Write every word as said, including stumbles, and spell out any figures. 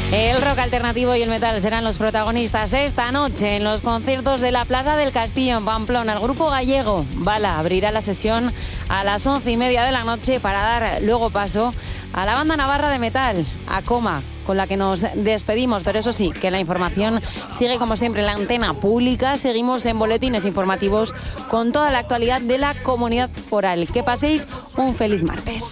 El rock alternativo y el metal serán los protagonistas esta noche en los conciertos de la Plaza del Castillo en Pamplona. El grupo gallego Bala abrirá la sesión a las once y media de la noche para dar luego paso a la banda navarra de metal, Acoma, con la que nos despedimos. Pero eso sí, que la información sigue como siempre en la antena pública. Seguimos en boletines informativos con toda la actualidad de la comunidad foral. Que paséis un feliz martes.